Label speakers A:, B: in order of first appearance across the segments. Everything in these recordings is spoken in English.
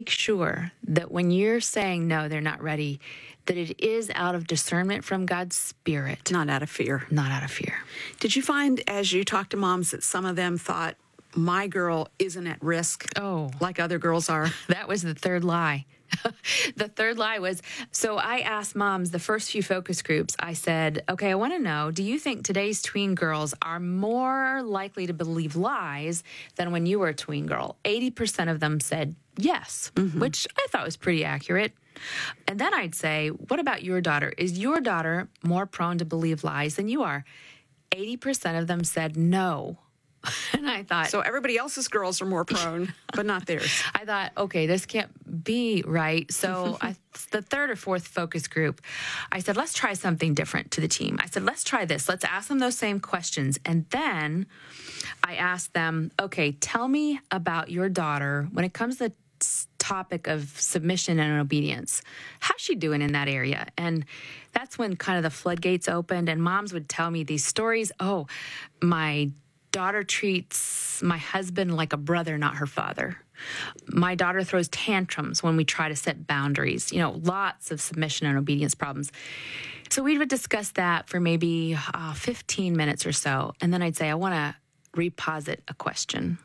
A: make sure that when you're saying no, they're not ready, that it is out of discernment from God's Spirit.
B: Not out of fear.
A: Not out of fear.
B: Did you find, as you talked to moms, that some of them thought, my girl isn't at risk like other girls are?
A: That was the third lie. The third lie was, so I asked moms, the first few focus groups, I said, okay, I want to know, do you think today's tween girls are more likely to believe lies than when you were a tween girl? 80% of them said yes, which I thought was pretty accurate. And then I'd say, what about your daughter? Is your daughter more prone to believe lies than you are? 80% of them said no. And I thought...
B: So everybody else's girls are more prone, but not theirs.
A: I thought, okay, this can't be right. So the third or fourth focus group, I said, let's try something different to the team. I said, let's try this. Let's ask them those same questions. And then I asked them, okay, tell me about your daughter when it comes to the topic of submission and obedience. How's she doing in that area? And that's when kind of the floodgates opened, and moms would tell me these stories. Oh, my daughter treats my husband like a brother, not her father. My daughter throws tantrums when we try to set boundaries. You know, lots of submission and obedience problems. So we would discuss that for maybe 15 minutes or so. And then I'd say, I want to reposit a question.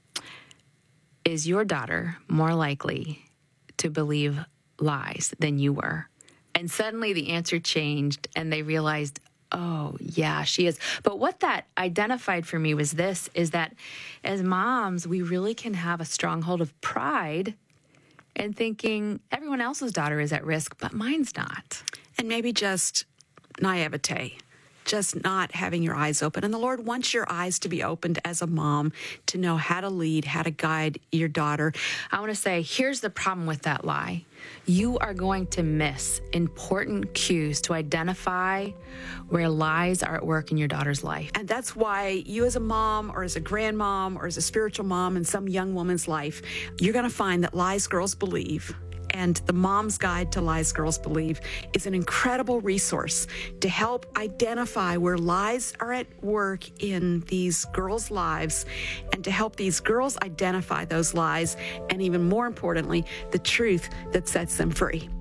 A: Is your daughter more likely to believe lies than you were? And suddenly the answer changed, and they realized, oh, yeah, she is. But what that identified for me was this, is that as moms, we really can have a stronghold of pride and thinking everyone else's daughter is at risk, but mine's not.
B: And maybe just naivete, just not having your eyes open. And the Lord wants your eyes to be opened as a mom to know how to lead, how to guide your daughter.
A: I want to say, here's the problem with that lie. You are going to miss important cues to identify where lies are at work in your daughter's life.
B: And that's why you as a mom or as a grandmom or as a spiritual mom in some young woman's life, you're going to find that Lies Girls Believe and the Mom's Guide to Lies Girls Believe is an incredible resource to help identify where lies are at work in these girls' lives and to help these girls identify those lies and, even more importantly, the truth that sets them free.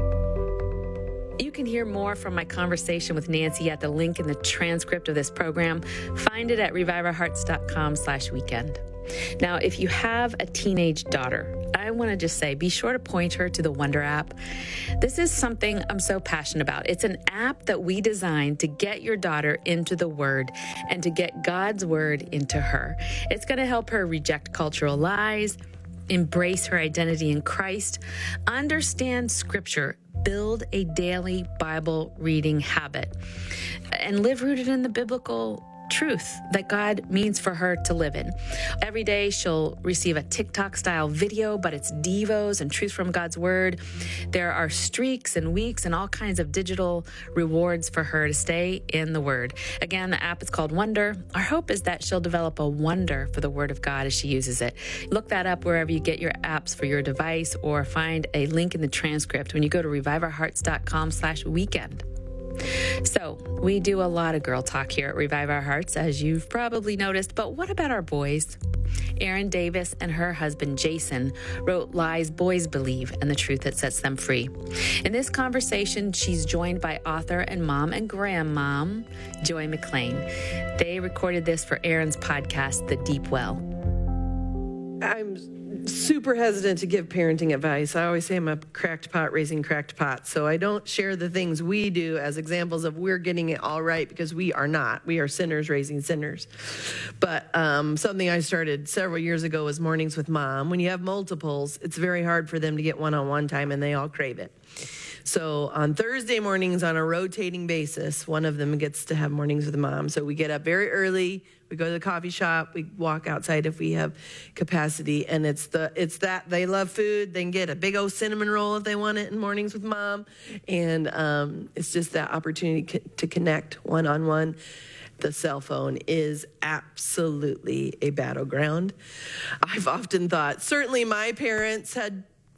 A: You can hear more from my conversation with Nancy at the link in the transcript of this program. Find it at reviveourhearts.com/weekend. Now, if you have a teenage daughter, I want to just say, be sure to point her to the Wonder app. This is something I'm so passionate about. It's an app that we designed to get your daughter into the Word and to get God's Word into her. It's going to help her reject cultural lies, embrace her identity in Christ, understand Scripture, build a daily Bible reading habit, and live rooted in the biblical truth that God means for her to live in. Every day she'll receive a TikTok-style video, but it's devos and truth from God's Word. There are streaks and weeks and all kinds of digital rewards for her to stay in the Word. Again, the app is called Wonder. Our hope is that she'll develop a wonder for the Word of God as she uses it. Look that up wherever you get your apps for your device, or find a link in the transcript when you go to reviveourhearts.com/weekend. So we do a lot of girl talk here at Revive Our Hearts, as you've probably noticed, but what about our boys? Erin Davis and her husband, Jason, wrote Lies Boys Believe and the Truth That Sets Them Free. In this conversation, she's joined by author and mom and grandmom, Joy McLean. They recorded this for Erin's podcast, The Deep Well.
C: I'm super hesitant to give parenting advice. I always say I'm a cracked pot raising cracked pots, so I don't share the things we do as examples of we're getting it all right, because we are not. We are sinners raising sinners. But something I started several years ago was Mornings with Mom. When you have multiples, it's very hard for them to get one-on-one time, and they all crave it. So on Thursday mornings, on a rotating basis, one of them gets to have Mornings with Mom. So we get up very early, we go to the coffee shop, we walk outside if we have capacity, and it's that they love food. They can get a big old cinnamon roll if they want it in Mornings with Mom, and it's just that opportunity to connect one-on-one. The cell phone is absolutely a battleground. I've often thought, certainly my parents had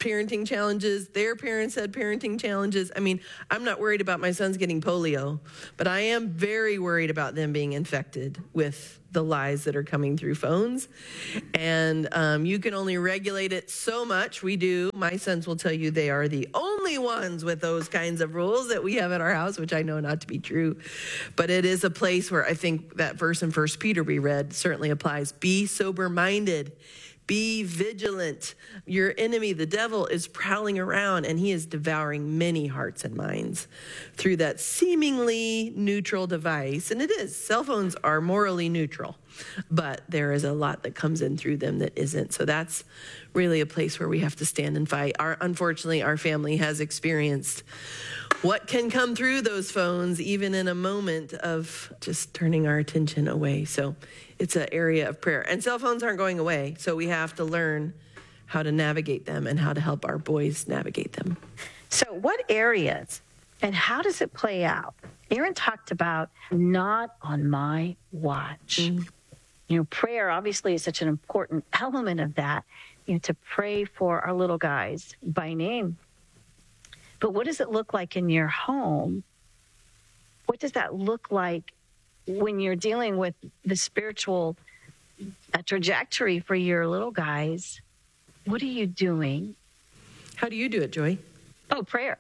C: parenting challenges. Their parents had parenting challenges. I mean, I'm not worried about my sons getting polio, but I am very worried about them being infected with the lies that are coming through phones. And you can only regulate it so much. We do. My sons will tell you they are the only ones with those kinds of rules that we have at our house, which I know not to be true. But it is a place where I think that verse in 1 Peter we read certainly applies. Be sober-minded. Be vigilant. Your enemy, the devil, is prowling around, and he is devouring many hearts and minds through that seemingly neutral device. And it is. Cell phones are morally neutral, but there is a lot that comes in through them that isn't. So that's really a place where we have to stand and fight. Unfortunately, our family has experienced what can come through those phones, even in a moment of just turning our attention away. So it's an area of prayer. And cell phones aren't going away, so we have to learn how to navigate them and how to help our boys navigate them.
D: So what areas and how does it play out? Aaron talked about not on my watch. You know, prayer obviously is such an important element of that, you know, to pray for our little guys by name. But what does it look like in your home? What does that look like when you're dealing with the spiritual trajectory for your little guys? What are you doing?
C: How do you do it, Joy?
D: Oh, prayer.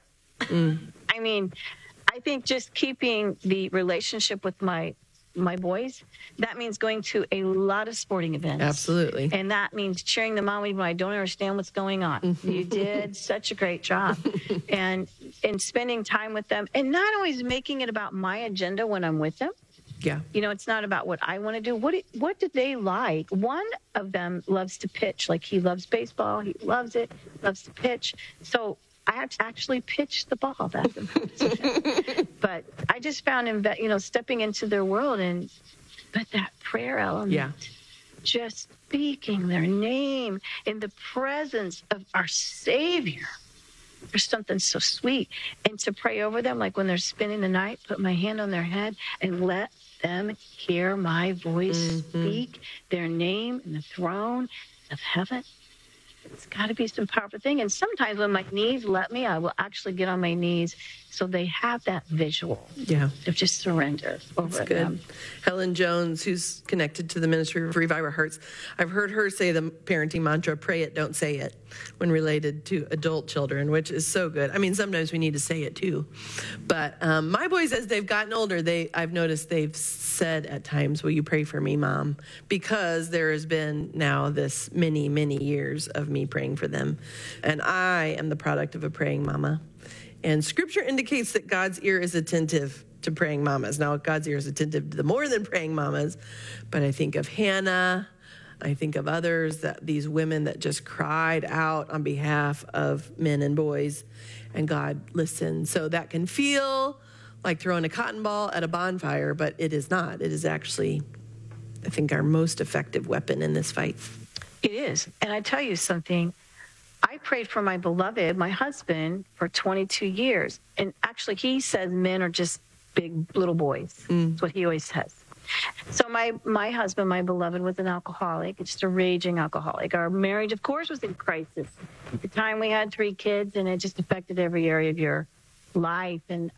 D: I mean, I think just keeping the relationship with my boys, that means going to a lot of sporting events.
C: Absolutely.
D: And that means cheering them on even when I don't understand what's going on. You did such a great job. And spending time with them, and not always making it about my agenda when I'm with them.
C: Yeah.
D: You know, it's not about what I want to do. What do they like? One of them loves to pitch. Like, he loves baseball. He loves it, loves to pitch. So I have to actually pitch the ball. That's impressive. But I just found him, you know, stepping into their world, but that prayer element, just speaking their name in the presence of our Savior. There's something so sweet. And to pray over them, like when they're spending the night, put my hand on their head and let them hear my voice speak their name in the throne of heaven. It's got to be some powerful thing. And sometimes when my knees let me, I will actually get on my knees so they have that visual of just surrender over them.
C: Helen Jones, who's connected to the Ministry of Revive Our Hearts, I've heard her say the parenting mantra, pray it, don't say it, when related to adult children, which is so good. I mean, sometimes we need to say it too. But my boys, as they've gotten older, I've noticed they've said at times, will you pray for me, Mom? Because there has been now this many, many years of me praying for them. And I am the product of a praying mama. And Scripture indicates that God's ear is attentive to praying mamas. Now, God's ear is attentive to the more than praying mamas, but I think of Hannah, I think of others, that these women that just cried out on behalf of men and boys, and God listened. So that can feel like throwing a cotton ball at a bonfire, but it is not. It is actually, I think, our most effective weapon in this fight.
D: It is. And I tell you something, I prayed for my beloved, my husband, for 22 years. And actually, he says men are just big little boys. That's what he always says. So my husband, my beloved, was an alcoholic, just a raging alcoholic. Our marriage, of course, was in crisis. At the time, we had 3 kids, and it just affected every area of your life. And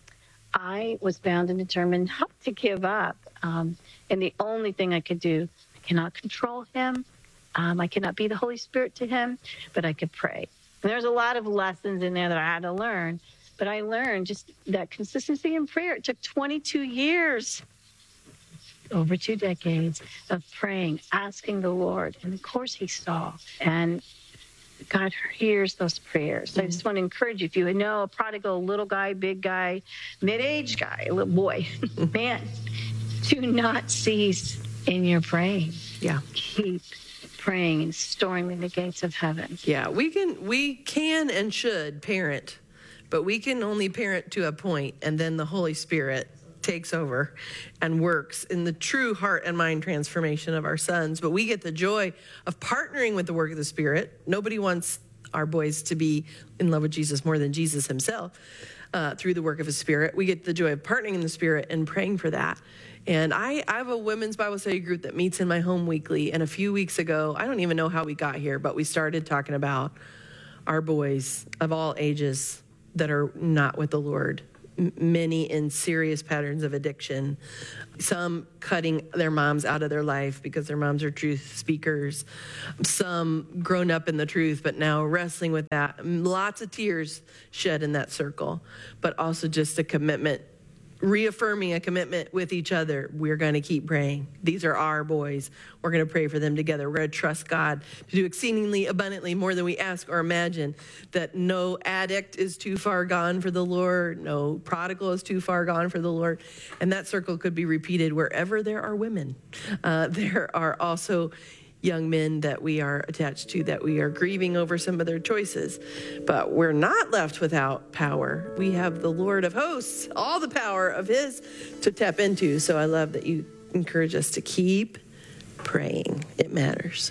D: I was bound and determined not to give up. And the only thing I could do, I cannot control him. I cannot be the Holy Spirit to him, but I could pray. And there's a lot of lessons in there that I had to learn, but I learned just that consistency in prayer. It took 22 years, over 2 decades of praying, asking the Lord. And of course he saw, and God hears those prayers. So I just want to encourage you, if you know a prodigal, little guy, big guy, mid-age guy, a little boy, man, do not cease in your praying.
C: Yeah.
D: Keep praying and storming the gates of heaven.
C: Yeah, we can and should parent, but we can only parent to a point, and then the Holy Spirit takes over and works in the true heart and mind transformation of our sons. But we get the joy of partnering with the work of the Spirit. Nobody wants our boys to be in love with Jesus more than Jesus himself through the work of his Spirit. We get the joy of partnering in the Spirit and praying for that. And I have a women's Bible study group that meets in my home weekly. And a few weeks ago, I don't even know how we got here, but we started talking about our boys of all ages that are not with the Lord. Many in serious patterns of addiction, some cutting their moms out of their life because their moms are truth speakers, some grown up in the truth but now wrestling with that. Lots of tears shed in that circle, but also just a commitment, reaffirming a commitment with each other. We're going to keep praying. These are our boys. We're going to pray for them together. We're going to trust God to do exceedingly abundantly more than we ask or imagine, that no addict is too far gone for the Lord, no prodigal is too far gone for the Lord. And that circle could be repeated wherever there are women. There are also young men that we are attached to, that we are grieving over some of their choices. But we're not left without power. We have the Lord of hosts, all the power of his to tap into. So I love that you encourage us to keep praying. It matters.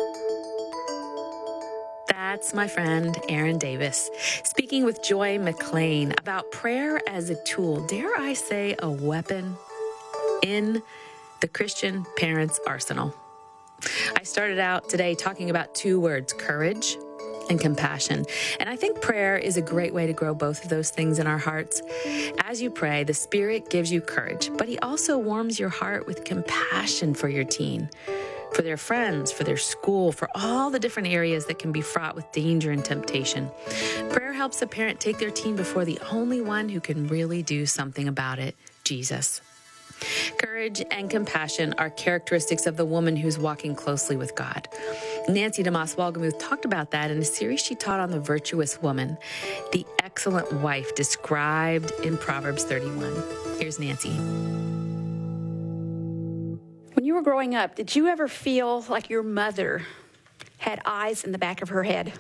A: That's my friend Erin Davis, speaking with Joy McLean about prayer as a tool, dare I say a weapon, in the Christian parent's arsenal. I started out today talking about two words, courage and compassion. And I think prayer is a great way to grow both of those things in our hearts. As you pray, the Spirit gives you courage, but he also warms your heart with compassion for your teen, for their friends, for their school, for all the different areas that can be fraught with danger and temptation. Prayer helps a parent take their teen before the only one who can really do something about it, Jesus. Courage and compassion are characteristics of the woman who's walking closely with God. Nancy DeMoss Wolgemuth talked about that in a series she taught on the virtuous woman, the excellent wife described in Proverbs 31. Here's Nancy.
B: When you were growing up, did you ever feel like your mother had eyes in the back of her head?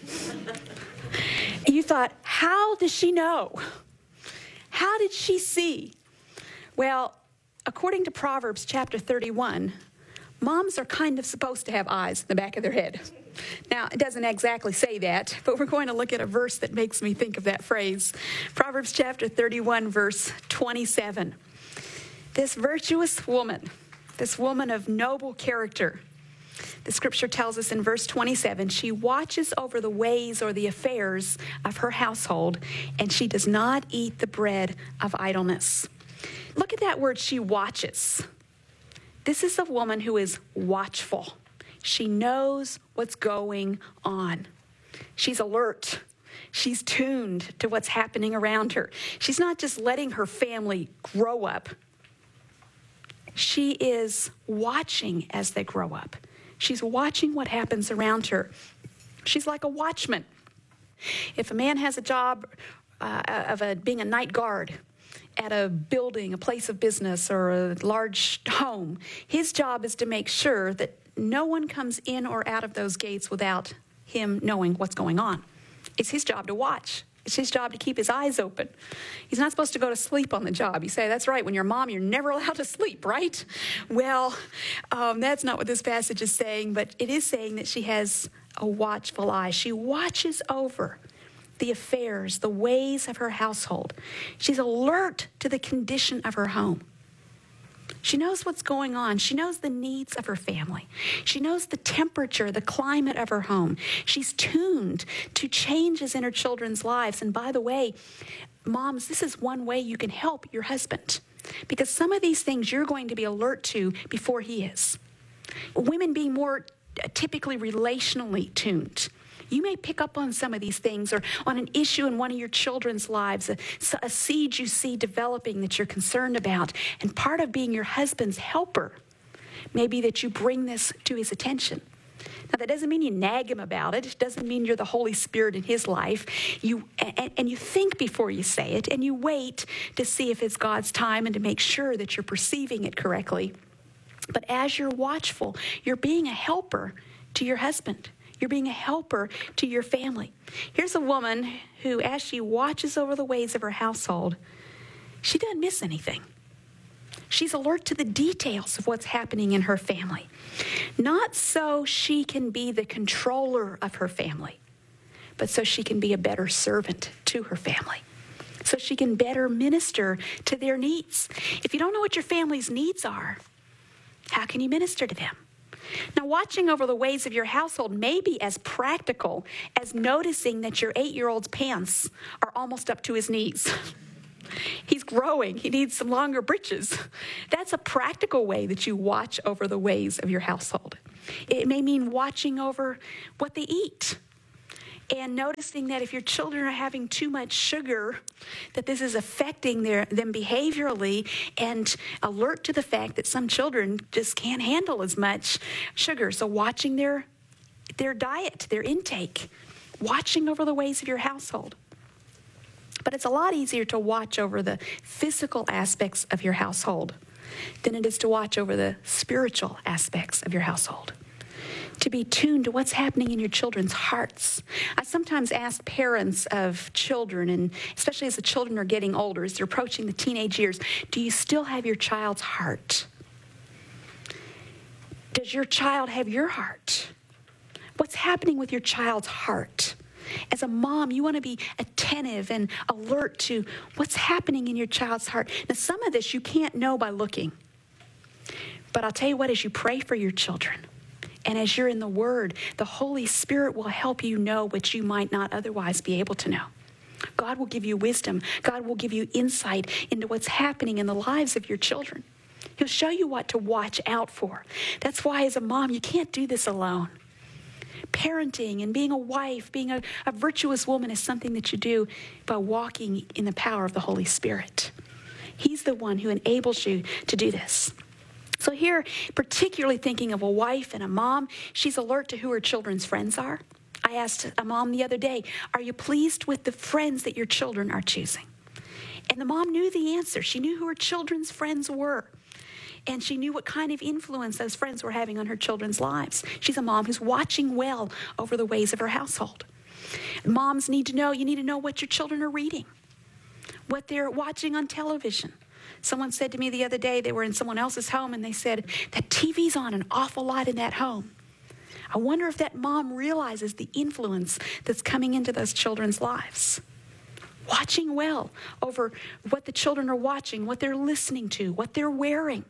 B: You thought, how does she know? How did she see? Well, according to Proverbs chapter 31, moms are kind of supposed to have eyes in the back of their head. Now, it doesn't exactly say that, but we're going to look at a verse that makes me think of that phrase. Proverbs chapter 31, verse 27. This virtuous woman, this woman of noble character, the scripture tells us in verse 27, she watches over the ways or the affairs of her household, and she does not eat the bread of idleness. Look at that word, she watches. This is a woman who is watchful. She knows what's going on. She's alert. She's tuned to what's happening around her. She's not just letting her family grow up. She is watching as they grow up. She's watching what happens around her. She's like a watchman. If a man has a job being a night guard at a building, a place of business, or a large home, his job is to make sure that no one comes in or out of those gates without him knowing what's going on. It's his job to watch. It's his job to keep his eyes open. He's not supposed to go to sleep on the job. You say, that's right, when you're a mom, you're never allowed to sleep, right? Well, that's not what this passage is saying, but it is saying that she has a watchful eye. She watches over the affairs, the ways of her household. She's alert to the condition of her home. She knows what's going on. She knows the needs of her family. She knows the temperature, the climate of her home. She's tuned to changes in her children's lives. And by the way, moms, this is one way you can help your husband, because some of these things you're going to be alert to before he is. Women being more typically relationally tuned. You may pick up on some of these things, or on an issue in one of your children's lives, a seed you see developing that you're concerned about. And part of being your husband's helper may be that you bring this to his attention. Now, that doesn't mean you nag him about it. It doesn't mean you're the Holy Spirit in his life. You think before you say it, and you wait to see if it's God's time and to make sure that you're perceiving it correctly. But as you're watchful, you're being a helper to your husband. You're being a helper to your family. Here's a woman who, as she watches over the ways of her household, she doesn't miss anything. She's alert to the details of what's happening in her family. Not so she can be the controller of her family, but so she can be a better servant to her family, so she can better minister to their needs. If you don't know what your family's needs are, how can you minister to them? Now, watching over the ways of your household may be as practical as noticing that your 8-year-old's pants are almost up to his knees. He's growing. He needs some longer breeches. That's a practical way that you watch over the ways of your household. It may mean watching over what they eat and noticing that if your children are having too much sugar, that this is affecting them behaviorally, and alert to the fact that some children just can't handle as much sugar. So watching their diet, their intake, watching over the ways of your household. But it's a lot easier to watch over the physical aspects of your household than it is to watch over the spiritual aspects of your household. To be tuned to what's happening in your children's hearts. I sometimes ask parents of children, and especially as the children are getting older, as they're approaching the teenage years, do you still have your child's heart? Does your child have your heart? What's happening with your child's heart? As a mom, you want to be attentive and alert to what's happening in your child's heart. Now, some of this you can't know by looking. But I'll tell you what, as you pray for your children, and as you're in the Word, the Holy Spirit will help you know what you might not otherwise be able to know. God will give you wisdom. God will give you insight into what's happening in the lives of your children. He'll show you what to watch out for. That's why as a mom, you can't do this alone. Parenting and being a wife, being a virtuous woman is something that you do by walking in the power of the Holy Spirit. He's the one who enables you to do this. So here, particularly thinking of a wife and a mom, she's alert to who her children's friends are. I asked a mom the other day, are you pleased with the friends that your children are choosing? And the mom knew the answer. She knew who her children's friends were. And she knew what kind of influence those friends were having on her children's lives. She's a mom who's watching well over the ways of her household. Moms need to know, you need to know what your children are reading, what they're watching on television. Someone said to me the other day, they were in someone else's home, and they said, that TV's on an awful lot in that home. I wonder if that mom realizes the influence that's coming into those children's lives. Watching well over what the children are watching, what they're listening to, what they're wearing.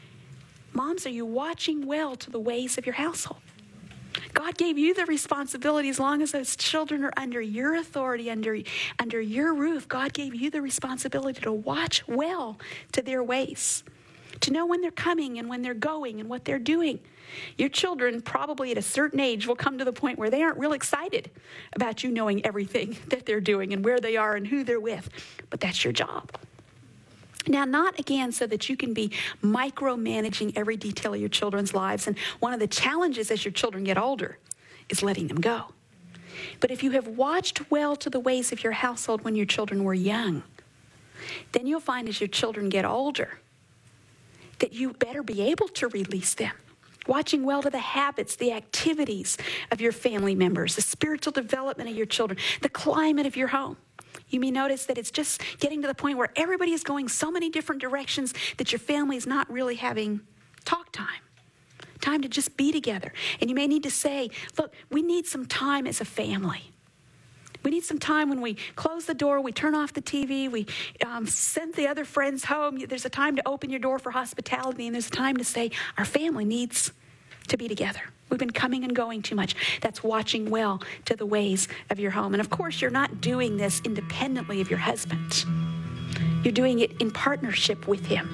B: Moms, are you watching well to the ways of your household? God gave you the responsibility as long as those children are under your authority, under your roof. God gave you the responsibility to watch well to their ways, to know when they're coming and when they're going and what they're doing. Your children probably at a certain age will come to the point where they aren't real excited about you knowing everything that they're doing and where they are and who they're with, but that's your job. Now, not again so that you can be micromanaging every detail of your children's lives. And one of the challenges as your children get older is letting them go. But if you have watched well to the ways of your household when your children were young, then you'll find as your children get older that you better be able to release them. Watching well to the habits, the activities of your family members, the spiritual development of your children, the climate of your home. You may notice that it's just getting to the point where everybody is going so many different directions that your family is not really having talk time to just be together. And you may need to say, look, we need some time as a family. We need some time when we close the door, we turn off the TV, we send the other friends home. There's a time to open your door for hospitality, and there's a time to say, our family needs to be together. We've been coming and going too much. That's watching well to the ways of your home. And of course, you're not doing this independently of your husband. You're doing it in partnership with him.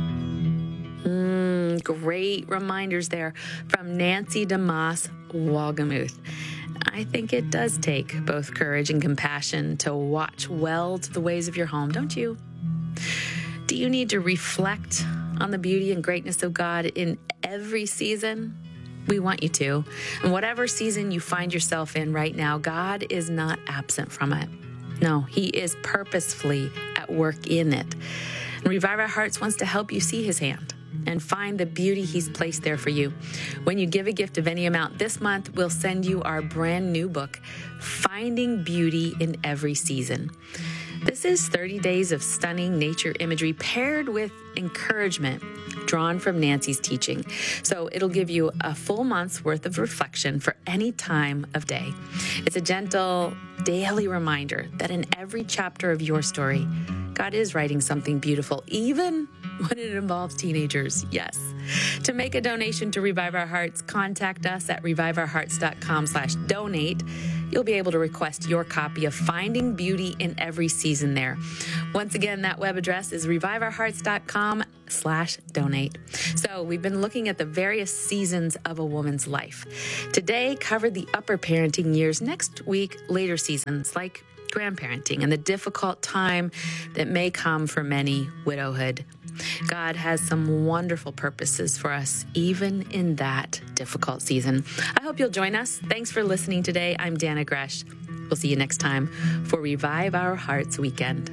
A: Great reminders there from Nancy DeMoss Wolgemuth. I think it does take both courage and compassion to watch well to the ways of your home, don't you? Do you need to reflect on the beauty and greatness of God in every season? We want you to. And whatever season you find yourself in right now, God is not absent from it. No, He is purposefully at work in it. And Revive Our Hearts wants to help you see His hand and find the beauty He's placed there for you. When you give a gift of any amount this month, we'll send you our brand new book, Finding Beauty in Every Season. This is 30 days of stunning nature imagery paired with encouragement drawn from Nancy's teaching. So it'll give you a full month's worth of reflection for any time of day. It's a gentle daily reminder that in every chapter of your story, God is writing something beautiful, even when it involves teenagers, yes. To make a donation to Revive Our Hearts, contact us at reviveourhearts.com/donate. You'll be able to request your copy of Finding Beauty in Every Season there. Once again, that web address is reviveourhearts.com/donate. So we've been looking at the various seasons of a woman's life. Today, cover the upper parenting years. Next week, later seasons like grandparenting and the difficult time that may come for many, widowhood. God has some wonderful purposes for us, even in that difficult season. I hope you'll join us. Thanks for listening today. I'm Dana Gresh. We'll see you next time for Revive Our Hearts Weekend.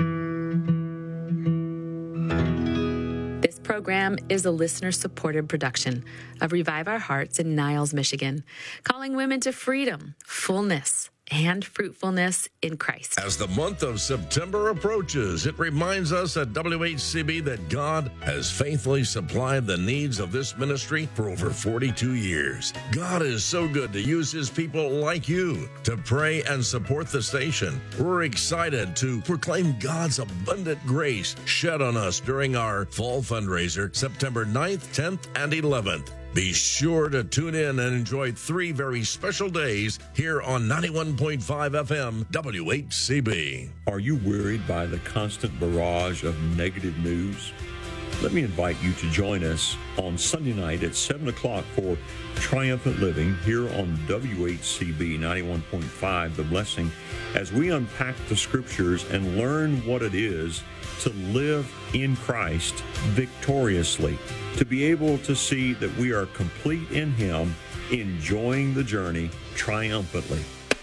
A: This program is a listener-supported production of Revive Our Hearts in Niles, Michigan, calling women to freedom, fullness, and fruitfulness in Christ.
E: As the month of September approaches, it reminds us at WHCB that God has faithfully supplied the needs of this ministry for over 42 years. God is so good to use his people like you to pray and support the station. We're excited to proclaim God's abundant grace shed on us during our fall fundraiser, September 9th, 10th, and 11th. Be sure to tune in and enjoy 3 very special days here on 91.5 FM WHCB.
F: Are you worried by the constant barrage of negative news? Let me invite you to join us on Sunday night at 7 o'clock for Triumphant Living here on WHCB 91.5 The Blessing, as we unpack the scriptures and learn what it is to live in Christ victoriously, to be able to see that we are complete in him, enjoying the journey triumphantly.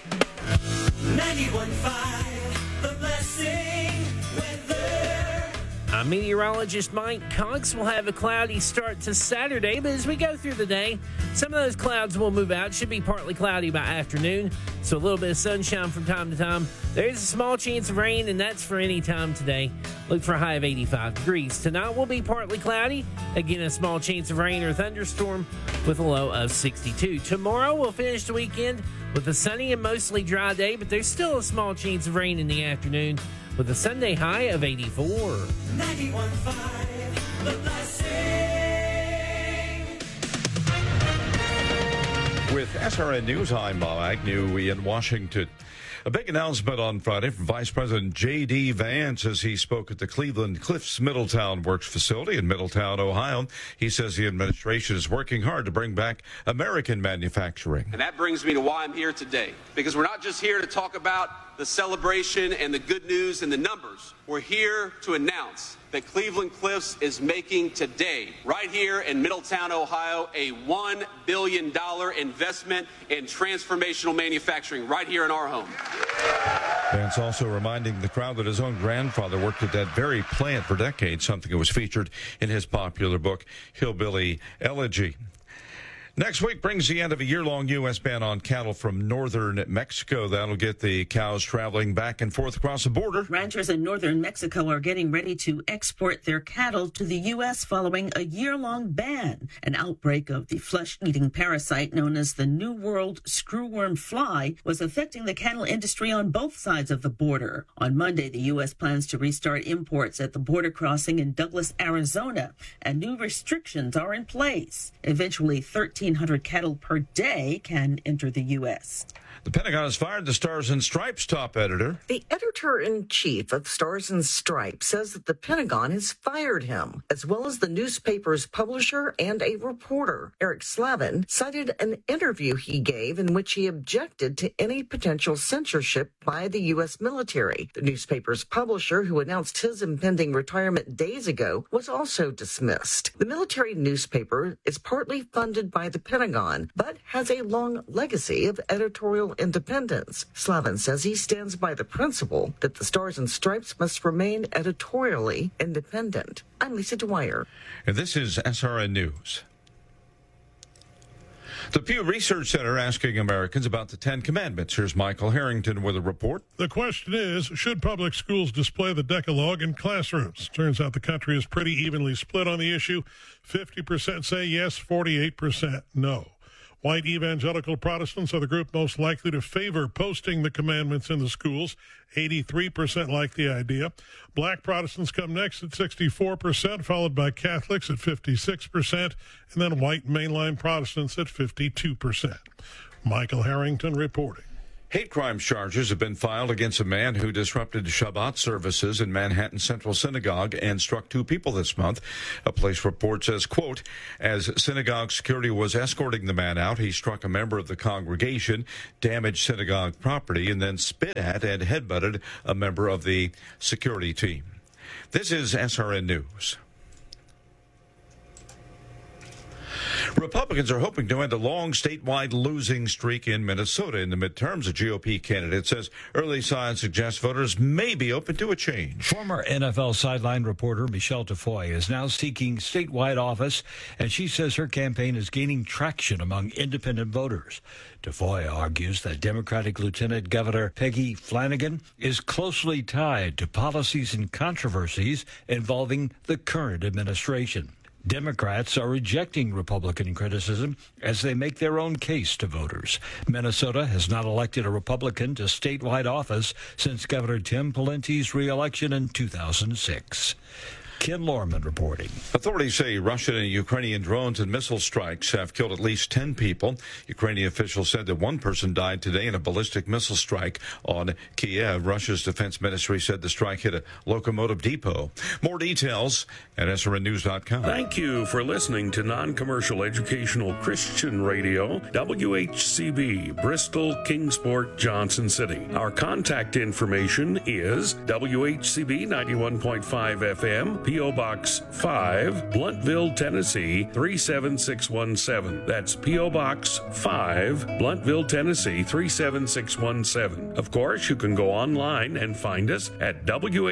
G: 91.5 The Blessing weather.
H: I'm meteorologist Mike Cox. We'll have a cloudy start to Saturday, but as we go through the day, some of those clouds will move out. It should be partly cloudy by afternoon, so a little bit of sunshine from time to time. There is a small chance of rain, and that's for any time today. Look for a high of 85 degrees. Tonight will be partly cloudy. Again, a small chance of rain or thunderstorm with a low of 62. Tomorrow we'll finish the weekend with a sunny and mostly dry day, but there's still a small chance of rain in the afternoon with a Sunday high of 84.
G: 91.5 The Blessing.
I: With SRN News, I'm Bob Agnew in Washington. A big announcement on Friday from Vice President J.D. Vance as he spoke at the Cleveland Cliffs Middletown Works facility in Middletown, Ohio. He says the administration is working hard to bring back American manufacturing.
J: And that brings me to why I'm here today, because we're not just here to talk about the celebration and the good news and the numbers. We're here to announce that Cleveland Cliffs is making today, right here in Middletown, Ohio, a $1 billion investment in transformational manufacturing right here in our home.
I: Vance also reminding the crowd that his own grandfather worked at that very plant for decades, something that was featured in his popular book, Hillbilly Elegy. Next week brings the end of a year-long U.S. ban on cattle from northern Mexico. That'll get the cows traveling back and forth across the border.
K: Ranchers in northern Mexico are getting ready to export their cattle to the U.S. following a year-long ban. An outbreak of the flesh-eating parasite known as the New World screwworm fly was affecting the cattle industry on both sides of the border. On Monday, the U.S. plans to restart imports at the border crossing in Douglas, Arizona, and new restrictions are in place. Eventually, 1,300 cattle per day can enter the U.S.
I: The Pentagon has fired the Stars and Stripes top editor.
L: The editor-in-chief of Stars and Stripes says that the Pentagon has fired him, as well as the newspaper's publisher and a reporter. Eric Slavin cited an interview he gave in which he objected to any potential censorship by the U.S. military. The newspaper's publisher, who announced his impending retirement days ago, was also dismissed. The military newspaper is partly funded by the Pentagon, but has a long legacy of editorial independence. Slavin says he stands by the principle that the Stars and Stripes must remain editorially independent. I'm Lisa Dwyer.
I: And this is SRN News. The Pew Research Center asking Americans about the Ten Commandments. Here's Michael Harrington with a report.
M: The question is, should public schools display the Decalogue in classrooms? Turns out the country is pretty evenly split on the issue. 50% say yes, 48% no. White evangelical Protestants are the group most likely to favor posting the commandments in the schools. 83% like the idea. Black Protestants come next at 64%, followed by Catholics at 56%, and then white mainline Protestants at 52%. Michael Harrington reporting.
I: Hate crime charges have been filed against a man who disrupted Shabbat services in Manhattan Central Synagogue and struck 2 people this month. A police report says, quote, as synagogue security was escorting the man out, he struck a member of the congregation, damaged synagogue property, and then spit at and headbutted a member of the security team. This is SRN News. Republicans are hoping to end a long statewide losing streak in Minnesota in the midterms. A GOP candidate says early signs suggest voters may be open to a change.
N: Former NFL sideline reporter Michelle Tafoya is now seeking statewide office, and she says her campaign is gaining traction among independent voters. Tafoya argues that Democratic Lieutenant Governor Peggy Flanagan is closely tied to policies and controversies involving the current administration. Democrats are rejecting Republican criticism as they make their own case to voters. Minnesota has not elected a Republican to statewide office since Governor Tim Pawlenty's reelection in 2006. Ken Lorman reporting.
I: Authorities say Russian and Ukrainian drones and missile strikes have killed at least 10 people. Ukrainian officials said that 1 person died today in a ballistic missile strike on Kiev. Russia's defense ministry said the strike hit a locomotive depot. More details at srnnews.com.
O: Thank you for listening to non-commercial educational Christian radio, WHCB, Bristol, Kingsport, Johnson City. Our contact information is WHCB 91.5 FM, P.O. Box 5, Blunteville, Tennessee 37617. That's P.O. Box 5, Blunteville, Tennessee 37617. Of course, you can go online and find us at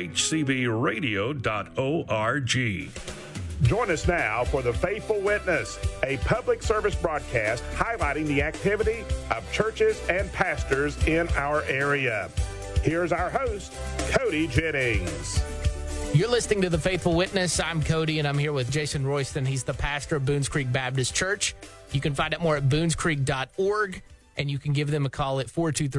O: WHCBradio.org.
P: Join us now for The Faithful Witness, a public service broadcast highlighting the activity of churches and pastors in our area. Here's our host, Cody Jennings.
H: You're listening to The Faithful Witness. I'm Cody, and I'm here with Jason Royston. He's the pastor of Boones Creek Baptist Church. You can find out more at boonescreek.org, and you can give them a call at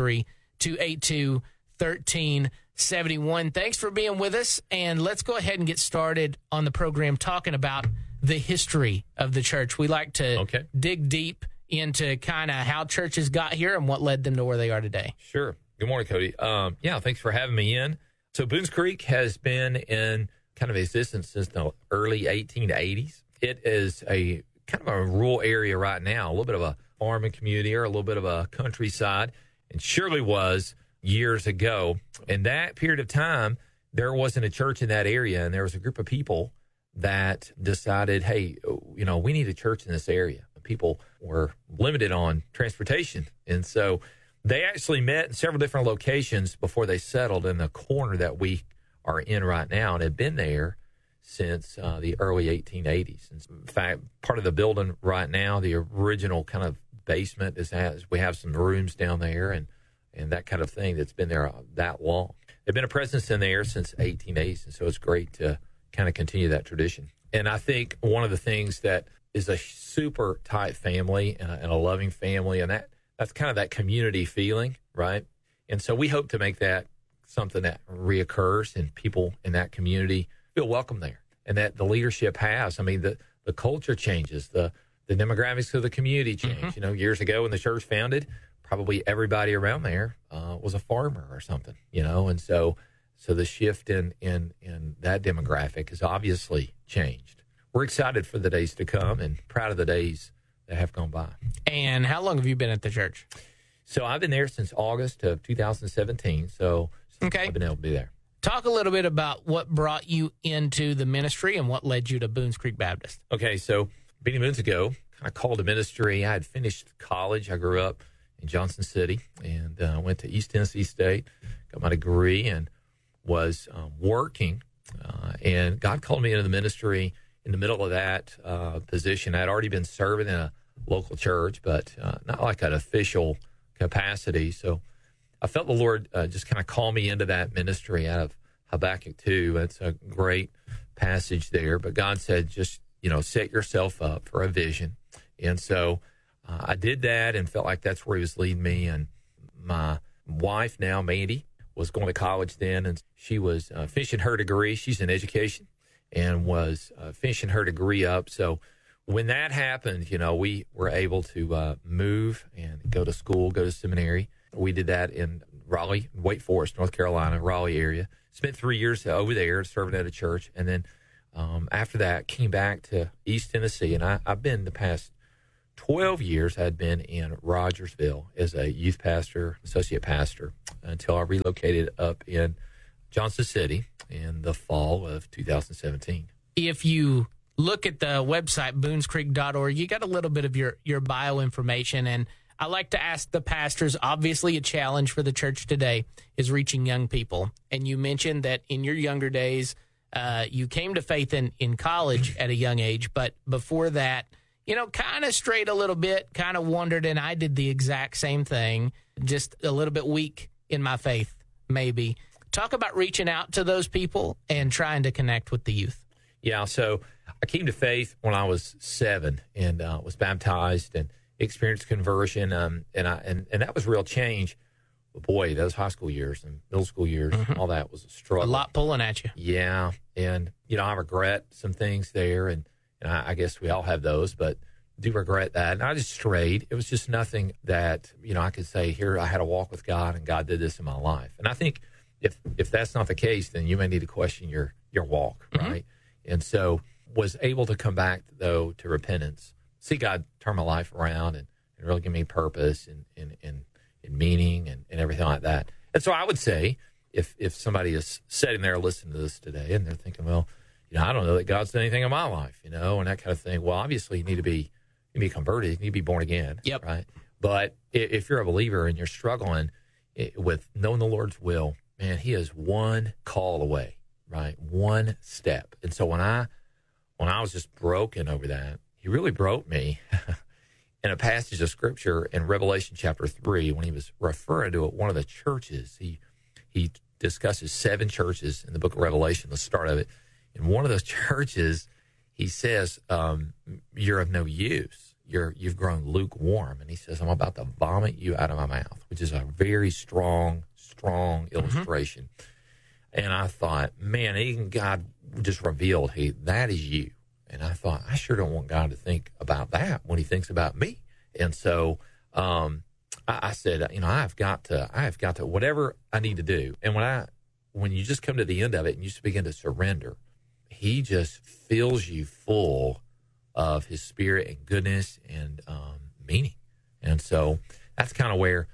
H: 423-282-1371. Thanks for being with us, and let's go ahead and get started on the program talking about the history of the church. We like to dig deep into kind of how churches got here and what led them to where they are today.
Q: Sure. Good morning, Cody. Thanks for having me in. So Boones Creek has been in kind of existence since the early 1880s. It is a kind of a rural area right now, a little bit of a farming community or a little bit of a countryside, and surely was years ago. In that period of time, there wasn't a church in that area, and there was a group of people that decided, hey, we need a church in this area. People were limited on transportation, and so they actually met in several different locations before they settled in the corner that we are in right now, and have been there since the early 1880s. In fact, part of the building right now, the original kind of basement we have some rooms down there and that kind of thing that's been there that long. They've been a presence in there since the 1880s, and so it's great to kind of continue that tradition. And I think one of the things that is a super tight family and a loving family, and that's kind of that community feeling, right? And so we hope to make that something that reoccurs and people in that community feel welcome there, and that the leadership has. I mean, the culture changes, the demographics of the community change.
H: Mm-hmm.
Q: Years ago when the church founded, probably everybody around there was a farmer or something, and so the shift in that demographic has obviously changed. We're excited for the days to come and proud of the days that have gone by.
H: And how long have you been at the church?
Q: So I've been there since August of 2017, so I've been able to be there.
H: Talk a little bit about what brought you into the ministry and what led you to Boones Creek Baptist.
Q: Okay, so many moons ago, I called to ministry. I had finished college. I grew up in Johnson City and went to East Tennessee State, got my degree, and was working. And God called me into the ministry in the middle of that position. I'd already been serving in a local church, but not like an official capacity. So I felt the Lord just kind of call me into that ministry out of Habakkuk 2. It's a great passage there. But God said, just, set yourself up for a vision. And so I did that and felt like that's where he was leading me. And my wife now, Mandy, was going to college then, and she was finishing her degree. She's in education and was finishing her degree up. So when that happened, we were able to move and go to school, go to seminary. We did that in Raleigh, Wake Forest, North Carolina, Raleigh area. Spent 3 years over there serving at a church. And then after that, came back to East Tennessee. And I've been the past 12 years, I'd been in Rogersville as a youth pastor, associate pastor, until I relocated up in Johnson City in the fall of 2017.
H: If you look at the website, boonscreek.org, you got a little bit of your bio information. And I like to ask the pastors, obviously a challenge for the church today is reaching young people. And you mentioned that in your younger days, you came to faith in college at a young age. But before that, kind of strayed a little bit, kind of wondered, and I did the exact same thing, just a little bit weak in my faith, maybe. Talk about reaching out to those people and trying to connect with the youth.
Q: Yeah, so I came to faith when I was 7 and was baptized and experienced conversion, and that was real change. But boy, those high school years and middle school years, all that was a struggle.
H: A lot pulling at you.
Q: Yeah, and I regret some things there, and I guess we all have those, but do regret that. And I just strayed. It was just nothing that I could say, here I had a walk with God, and God did this in my life. And I think if that's not the case, then you may need to question your walk, right? And so was able to come back, though, to repentance, see God turn my life around and really give me purpose and meaning and everything like that. And so I would say if somebody is sitting there listening to this today and they're thinking, well, I don't know that God's done anything in my life, and that kind of thing. Well, obviously you need to be converted, you need to be born again, right? But if you're a believer and you're struggling with knowing the Lord's will, man, He is one call away, right? One step. And so when I was just broken over that, He really broke me in a passage of Scripture in Revelation chapter 3 when He was referring to one of the churches. He discusses 7 churches in the book of Revelation, the start of it. In one of those churches, He says, you're of no use. You've grown lukewarm. And He says, I'm about to vomit you out of my mouth, which is a very strong illustration. And I thought, man, even God just revealed, hey, that is you. And I thought, I sure don't want God to think about that when He thinks about me. And so I said, I have got to, whatever I need to do. And when you just come to the end of it and you just begin to surrender, He just fills you full of His Spirit and goodness and meaning. And so that's kind of where,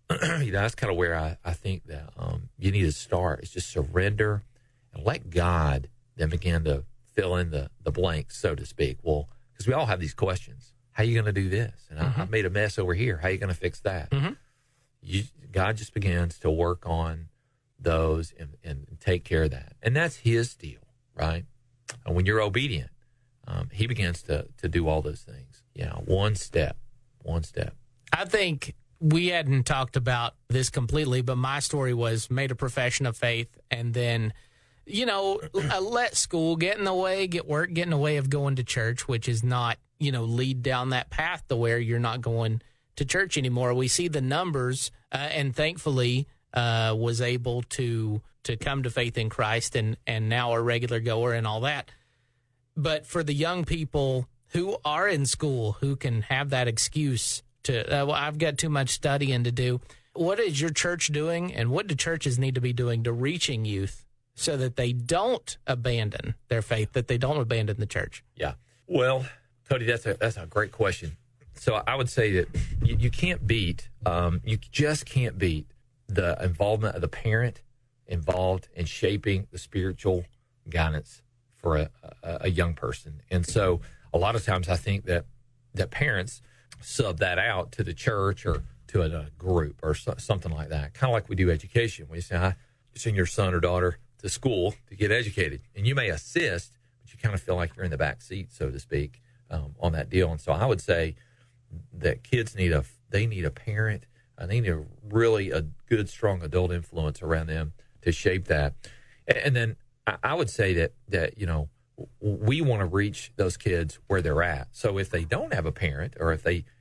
Q: I think that you need to start. Is just surrender and let God then begin to fill in the blanks, so to speak. Well, because we all have these questions. How are you going to do this? And I've made a mess over here. How are you going to fix that? God just begins to work on those and take care of that. And that's His deal, right? And when you're obedient, He begins to do all those things. One step.
H: I think we hadn't talked about this completely, but my story was made a profession of faith and then, let school get in the way, get work, get in the way of going to church, which is not, lead down that path to where you're not going to church anymore. We see the numbers and thankfully was able to come to faith in Christ and now a regular goer and all that. But for the young people who are in school, who can have that excuse to, I've got too much studying to do. What is your church doing and what do churches need to be doing to reaching youth so that they don't abandon their faith, that they don't abandon the church?
Q: Yeah. Well, Cody, that's a great question. So I would say that you can't beat, you just can't beat the involvement of the parent involved in shaping the spiritual guidance for a young person. And so a lot of times I think that parents sub that out to the church or to a group or something like that, kind of like we do education. We say, you send your son or daughter to school to get educated, and you may assist, but you kind of feel like you're in the back seat, so to speak, on that deal. And so I would say that kids need a parent, and they need a good, strong adult influence around them to shape that. And then I would say that we want to reach those kids where they're at. So if they don't have a parent, or if they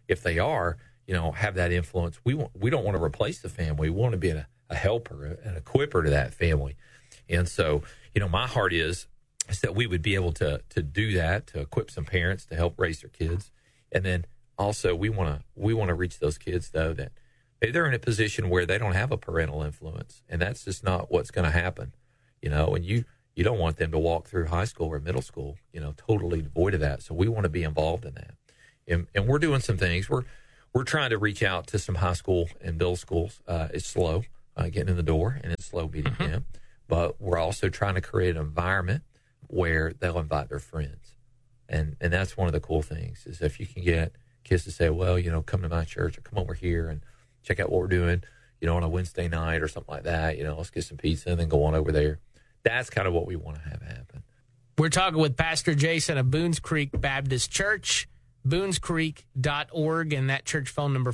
Q: if they are, have that influence, we don't want to replace the family. We want to be a helper, an equiper to that family. And so, my heart is that we would be able to do that, to equip some parents to help raise their kids. And then also we want to reach those kids, though, that maybe they're in a position where they don't have a parental influence, and that's just not what's going to happen. And you don't want them to walk through high school or middle school, totally devoid of that. So we want to be involved in that. And we're doing some things. We're trying to reach out to some high school and middle schools. It's slow getting in the door, and it's slow meeting them. But we're also trying to create an environment where they'll invite their friends. And that's one of the cool things is if you can get kids to say, well, come to my church or come over here and check out what we're doing, on a Wednesday night or something like that. Let's get some pizza and then go on over there. That's kind of what we want to have happen.
H: We're talking with Pastor Jason of Boones Creek Baptist Church, boonescreek.org, and that church phone number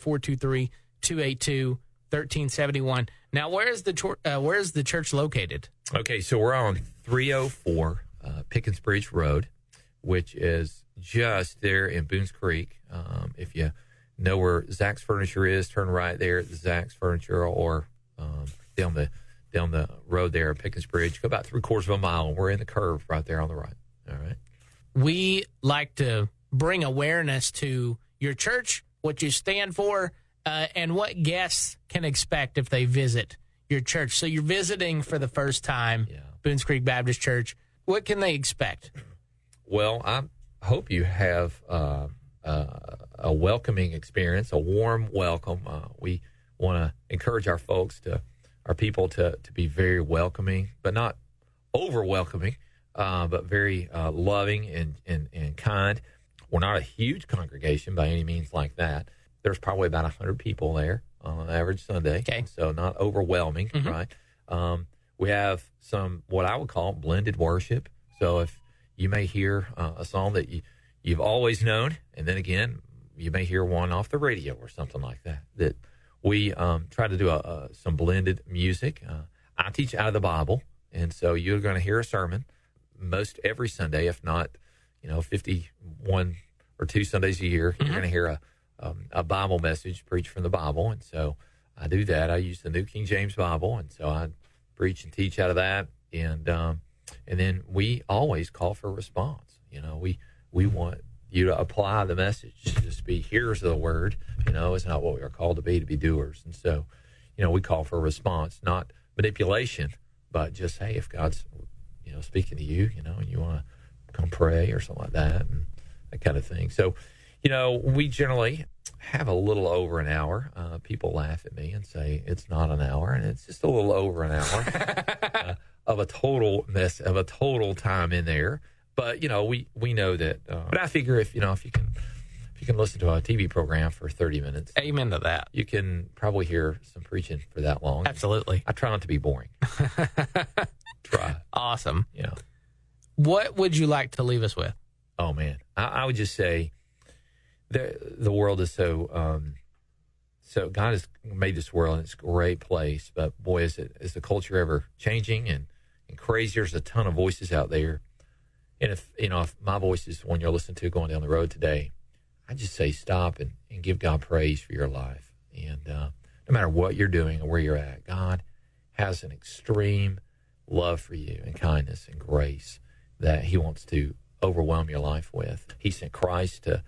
H: 423-282-1371. Now, where is the church located?
Q: Okay, so we're on 304 Pickens Bridge Road, which is just there in Boones Creek. If you know where Zach's Furniture is, turn right there at the Zach's Furniture, or down the road there at Pickens Bridge. Go about 3/4 of a mile, and we're in the curve right there on the right. All right.
H: We like to bring awareness to your church, what you stand for, and what guests can expect if they visit your church. So you're visiting for the first time, Boones Creek Baptist Church. What can they expect?
Q: Well, I hope you have a welcoming experience, a warm welcome. We want to encourage our people to be very welcoming, but not over welcoming, but very loving and kind. We're not a huge congregation by any means like that. There's probably about 100 people there on an average Sunday. Okay. So not overwhelming, right? We have some, what I would call blended worship. So if you may hear a song that you've always known, and then again, you may hear one off the radio or something like that, that we try to do some blended music. I teach out of the Bible, and so you're going to hear a sermon most every Sunday, if not 51 or 2 Sundays a year. You're going to hear a Bible message preached from the Bible. And so I do that. I use the New King James Bible. And so I preach and teach out of that. And then we always call for a response. We want you to apply the message, just be hearers of the word. It's not what we are called to be doers. And so, we call for a response, not manipulation, but just, hey, if God's, speaking to you, and you want to come pray or something like that, and that kind of thing. So, we generally have a little over an hour. People laugh at me and say it's not an hour, and it's just a little over an hour of a total time in there. But we know that. But I figure if you can listen to a TV program for 30 minutes,
H: amen to that.
Q: You can probably hear some preaching for that long.
H: Absolutely.
Q: I try not to be boring. Try.
H: Awesome. What would you like to leave us with?
Q: Oh man, I would just say the world is so God has made this world, and it's a great place. But boy, is the culture ever changing and crazy. There's a ton of voices out there. And if my voice is one you're listening to going down the road today, I just say stop and give God praise for your life. And no matter what you're doing or where you're at, God has an extreme love for you and kindness and grace that he wants to overwhelm your life with. He sent Christ to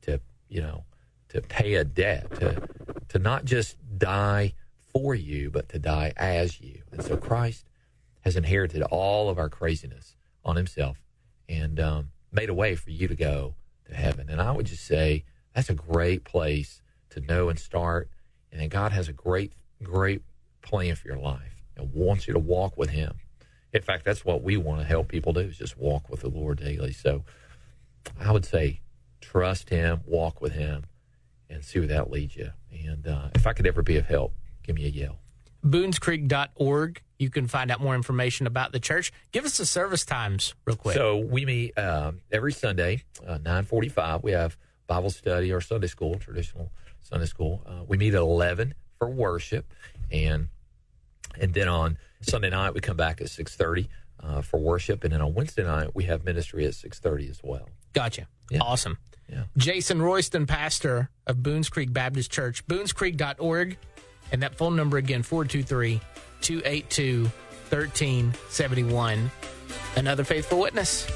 Q: pay a debt, to not just die for you, but to die as you. And so Christ has inherited all of our craziness on himself and made a way for you to go to heaven. And I would just say that's a great place to know and start. And then God has a great, great plan for your life and wants you to walk with him. In fact, that's what we want to help people do, is just walk with the Lord daily. So I would say trust him, walk with him, and see where that leads you. And if I could ever be of help, give me a yell.
H: boonescreek.org. You can find out more information about the church. Give us the service times real quick.
Q: So we meet every Sunday, 9:45. We have Bible study or Sunday school, traditional Sunday school. We meet at 11 for worship. And then on Sunday night, we come back at 6:30 for worship. And then on Wednesday night, we have ministry at 6:30 as well.
H: Gotcha.
Q: Yeah.
H: Awesome.
Q: Yeah.
H: Jason Royston, pastor of Boones Creek Baptist Church, boonescreek.org. And that phone number again, 423-282-1371. Another faithful witness.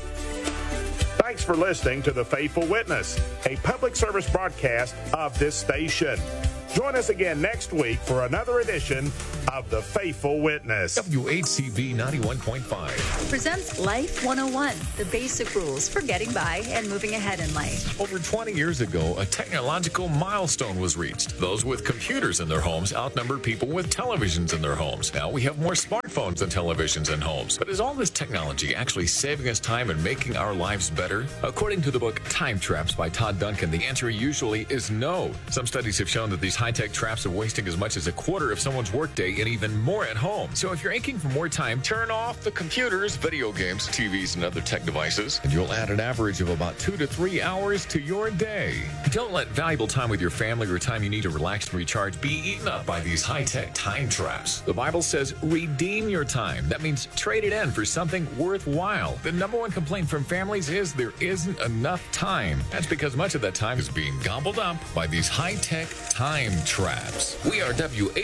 P: Thanks for listening to The Faithful Witness, a public service broadcast of this station. Join us again next week for another edition of The Faithful Witness.
R: WHCB 91.5
S: presents Life 101, the basic rules for getting by and moving ahead in life.
R: Over 20 years ago, a technological milestone was reached. Those with computers in their homes outnumbered people with televisions in their homes. Now we have more smartphones than televisions in homes. But is all this technology actually saving us time and making our lives better? According to the book Time Traps by Todd Duncan, the answer usually is no. Some studies have shown that these high-tech traps are wasting as much as a quarter of someone's workday and even more at home. So if you're aching for more time, turn off the computers, video games, TVs, and other tech devices, and you'll add an average of about 2 to 3 hours to your day. Don't let valuable time with your family or time you need to relax and recharge be eaten up by these high-tech time traps. The Bible says, redeem your time. That means trade it in for something worthwhile. The number one complaint from families is there isn't enough time. That's because much of that time is being gobbled up by these high-tech time traps. We are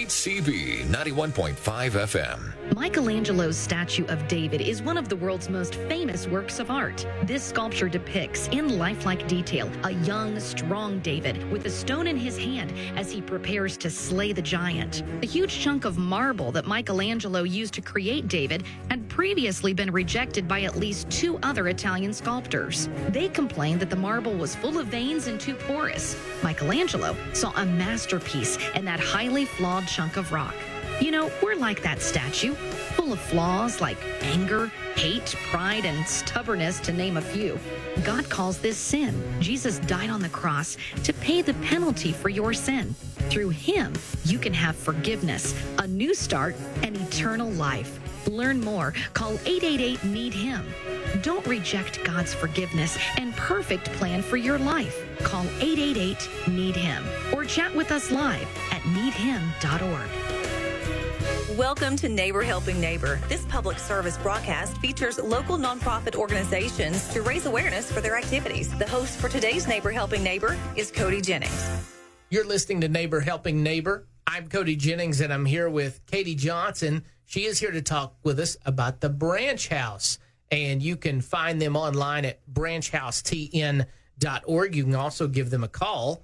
R: WHCB 91.5 FM.
T: Michelangelo's statue of David is one of the world's most famous works of art. This sculpture depicts, in lifelike detail, a young, strong David with a stone in his hand as he prepares to slay the giant. The huge chunk of marble that Michelangelo used to create David had previously been rejected by at least 2 other Italian sculptors. They complained that the marble was full of veins and too porous. Michelangelo saw a masterpiece in that highly flawed chunk of rock. You know, we're like that statue, full of flaws like anger, hate, pride, and stubbornness, to name a few. God calls this sin. Jesus died on the cross to pay the penalty for your sin. Through him, you can have forgiveness, a new start, and eternal life. Learn more. Call 888-NEED-HIM. Don't reject God's forgiveness and perfect plan for your life. Call 888-NEED-HIM or chat with us live at needhim.org.
S: Welcome to Neighbor Helping Neighbor. This public service broadcast features local nonprofit organizations to raise awareness for their activities. The host for today's Neighbor Helping Neighbor is Cody Jennings.
H: You're listening to Neighbor Helping Neighbor. I'm Cody Jennings, and I'm here with Katie Johnson. She is here to talk with us about the Branch House, and you can find them online at branchhousetn.org. You can also give them a call,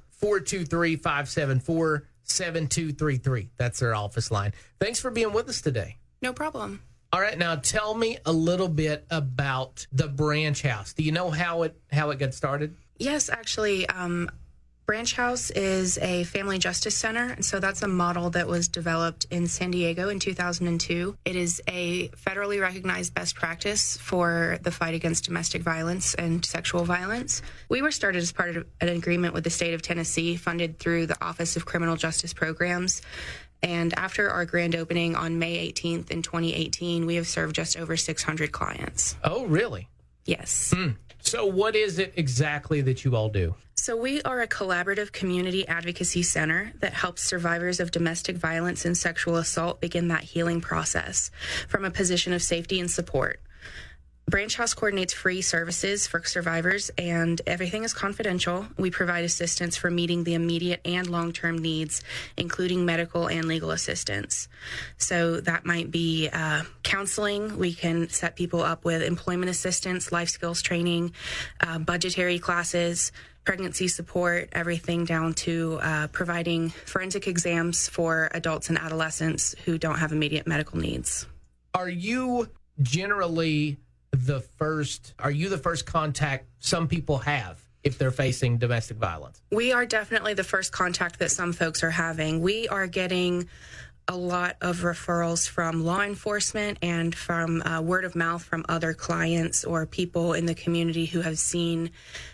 H: 423-574-7233. That's their office line. Thanks for being with us today.
U: No problem.
H: All right, now tell me a little bit about the Branch House. Do you know how it got started?
U: Yes, actually, Branch House is a family justice center, and so that's a model that was developed in San Diego in 2002. It is a federally recognized best practice for the fight against domestic violence and sexual violence. We were started as part of an agreement with the state of Tennessee, funded through the Office of Criminal Justice Programs. And after our grand opening on May 18th in 2018, we have served just over 600 clients.
H: Oh, really?
U: Yes.
H: So what is it exactly that you all do?
U: So we are a collaborative community advocacy center that helps survivors of domestic violence and sexual assault begin that healing process from a position of safety and support. Branch House coordinates free services for survivors, and everything is confidential. We provide assistance for meeting the immediate and long-term needs, including medical and legal assistance. So that might be counseling. We can set people up with employment assistance, life skills training, budgetary classes, pregnancy support, everything down to providing forensic exams for adults and adolescents who don't have immediate medical needs.
H: Are you generally the first contact some people have if they're facing domestic violence?
U: We are definitely the first contact that some folks are having. We are getting a lot of referrals from law enforcement and from word of mouth from other clients or people in the community who have seen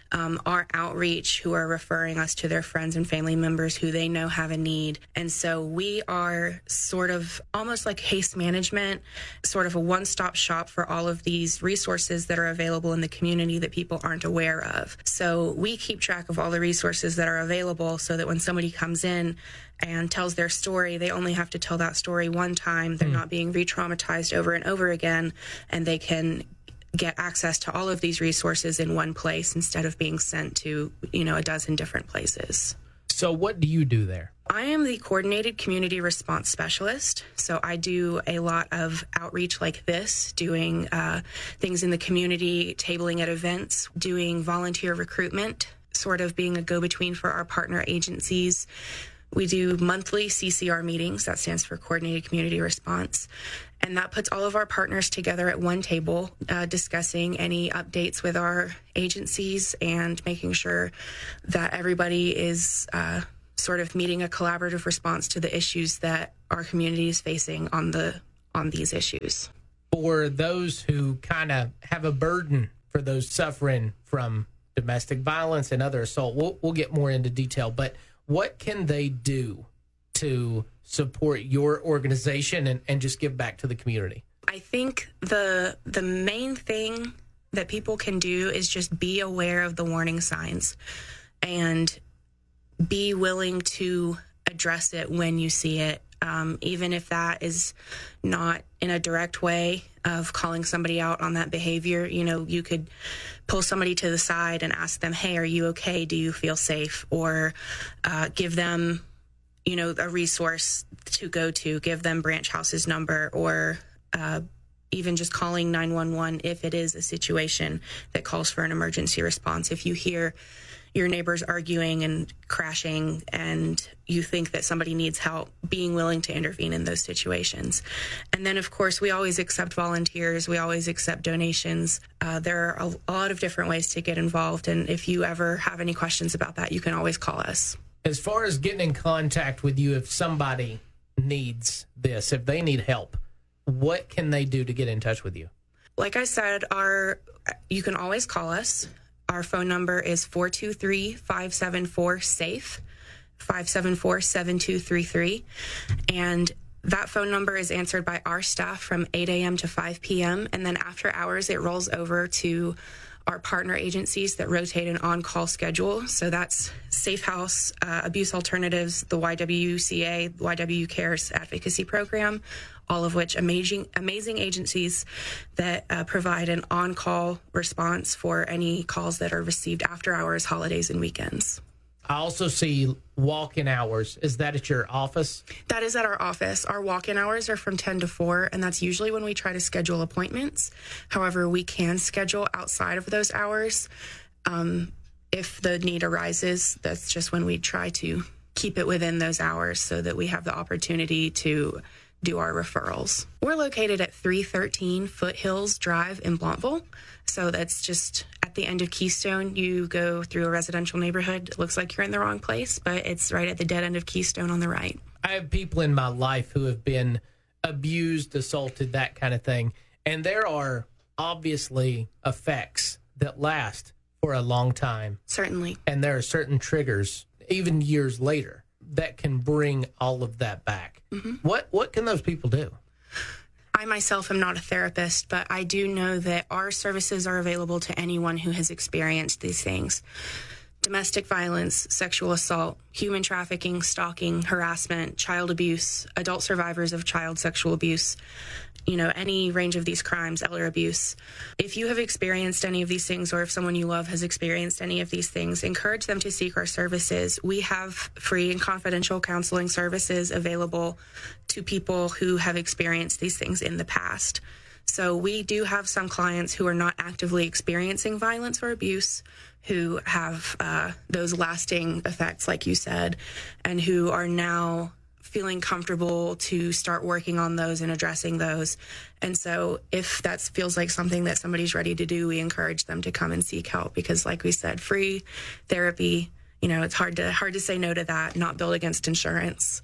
U: our outreach, who are referring us to their friends and family members who they know have a need. And so we are sort of almost like case management, sort of a one-stop shop for all of these resources that are available in the community that people aren't aware of. So we keep track of all the resources that are available so that when somebody comes in and tells their story, they only have to tell that story one time. They're not being re-traumatized over and over again, and they can get access to all of these resources in one place instead of being sent to, a dozen different places.
H: So what do you do there?
U: I am the coordinated community response specialist. So I do a lot of outreach like this, doing things in the community, tabling at events, doing volunteer recruitment, sort of being a go-between for our partner agencies. We do monthly CCR meetings. That stands for Coordinated Community Response. And that puts all of our partners together at one table, discussing any updates with our agencies and making sure that everybody is sort of meeting a collaborative response to the issues that our community is facing on these issues.
H: For those who kind of have a burden, for those suffering from domestic violence and other assault, we'll get more into detail, but what can they do to support your organization and just give back to the community?
U: I think the main thing that people can do is just be aware of the warning signs and be willing to address it when you see it, even if that is not in a direct way of calling somebody out on that behavior. You could pull somebody to the side and ask them, hey, are you okay? Do you feel safe? Or give them, a resource to go to, give them Branch House's number, or even just calling 911 if it is a situation that calls for an emergency response. If you hear your neighbors arguing and crashing and you think that somebody needs help, being willing to intervene in those situations. And then, of course, we always accept volunteers. We always accept donations. There are a lot of different ways to get involved. And if you ever have any questions about that, you can always call us.
H: As far as getting in contact with you, if somebody needs this, if they need help, what can they do to get in touch with you?
U: Like I said, you can always call us. Our phone number is 423-574-SAFE, 574-7233. And that phone number is answered by our staff from 8 a.m. to 5 p.m. And then after hours, it rolls over to our partner agencies that rotate an on-call schedule. So that's Safe House, Abuse Alternatives, the YWCA, YW Cares Advocacy Program, all of which amazing agencies that provide an on-call response for any calls that are received after hours, holidays, and weekends.
H: I also see walk-in hours. Is that at your office?
U: That is at our office. Our walk-in hours are from 10 to 4, and that's usually when we try to schedule appointments. However, we can schedule outside of those hours. If the need arises, that's just when we try to keep it within those hours so that we have the opportunity to do our referrals. We're located at 313 Foothills Drive in Blounteville. So that's just at the end of Keystone. You go through a residential neighborhood. It looks like you're in the wrong place, but it's right at the dead end of Keystone on the right.
H: I have people in my life who have been abused, assaulted, that kind of thing. And there are obviously effects that last for a long time.
U: Certainly.
H: And there are certain triggers, even years later, that can bring all of that back. Mm-hmm. What can those people do?
U: I myself am not a therapist, but I do know that our services are available to anyone who has experienced these things. Domestic violence, sexual assault, human trafficking, stalking, harassment, child abuse, adult survivors of child sexual abuse, any range of these crimes, elder abuse. If you have experienced any of these things, or if someone you love has experienced any of these things, encourage them to seek our services. We have free and confidential counseling services available to people who have experienced these things in the past. So we do have some clients who are not actively experiencing violence or abuse, who have those lasting effects, like you said, and who are now feeling comfortable to start working on those and addressing those. And so if that feels like something that somebody's ready to do, we encourage them to come and seek help, because like we said, free therapy, it's hard to say no to that, not billed against insurance.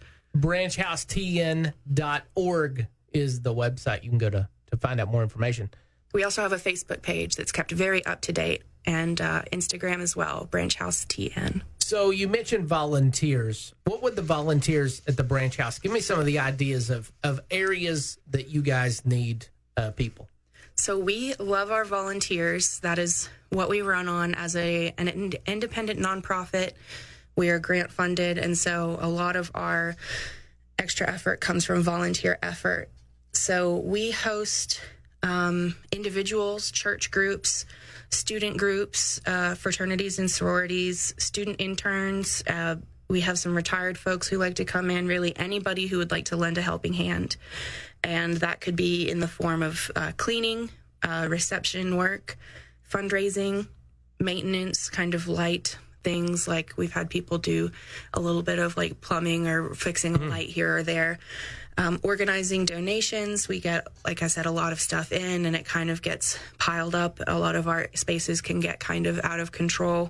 H: BranchHouseTN.org is the website you can go to find out more information.
U: We also have a Facebook page that's kept very up to date. and Instagram as well, Branch House TN.
H: So you mentioned volunteers. What would the volunteers at the Branch House? Give me some of the ideas of areas that you guys need people.
U: So we love our volunteers. That is what we run on as an independent nonprofit. We are grant funded, and so a lot of our extra effort comes from volunteer effort. So we host individuals, church groups, student groups, fraternities and sororities, student interns. We have some retired folks who like to come in, really anybody who would like to lend a helping hand. And that could be in the form of cleaning, reception work, fundraising, maintenance, kind of light things. Like we've had people do a little bit of like plumbing or fixing a light here or there. Organizing donations. We get, like I said, a lot of stuff in and it kind of gets piled up. A lot of our spaces can get kind of out of control.